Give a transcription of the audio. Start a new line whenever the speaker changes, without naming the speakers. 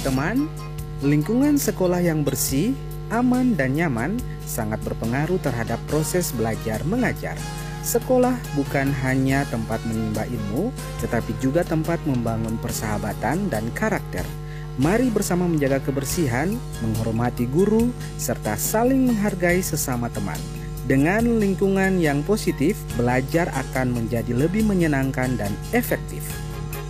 Teman-teman, lingkungan sekolah yang bersih, aman, dan nyaman sangat berpengaruh terhadap proses belajar mengajar. Sekolah bukan hanya tempat menimba ilmu, tetapi juga tempat membangun persahabatan dan karakter. Mari bersama menjaga kebersihan, menghormati guru, serta saling menghargai sesama teman. Dengan lingkungan yang positif, belajar akan menjadi lebih menyenangkan dan efektif.